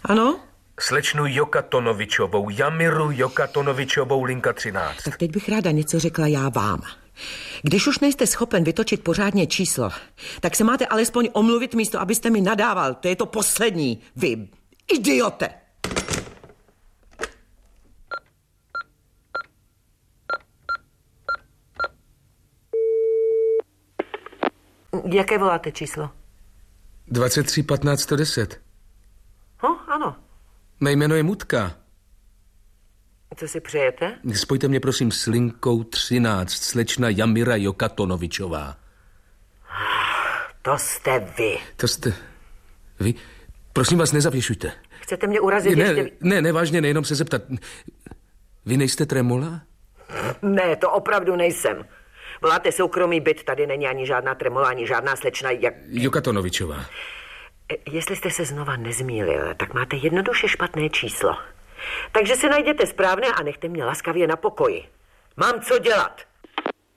Ano? Slečnu Jokatonovičovou, Jamiru Jokatonovičovou, linka 13. Tak teď bych ráda něco řekla já vám. Když už nejste schopen vytočit pořádně číslo, tak se máte alespoň omluvit místo, abyste mi nadával. To je to poslední. Vy idiote! Jaké voláte číslo? 23 15 110. Ano. Mé jméno je Mutka. Co si přejete? Spojte mě prosím s linkou 13, slečna Jamira Jokatonovičová. To jste vy. To jste... Vy? Prosím vás, nezavěšujte. Chcete mě urazit ještě... Ne, vážně, nejenom se zeptat. Vy nejste Tremola? Ne, to opravdu nejsem. Voláte soukromý byt, tady není ani žádná Tremola, ani žádná slečna Jokatonovičová. Jestli jste se znova nezmýlil, tak máte jednoduše špatné číslo. Takže si najděte správné a nechte mě laskavě na pokoji. Mám co dělat.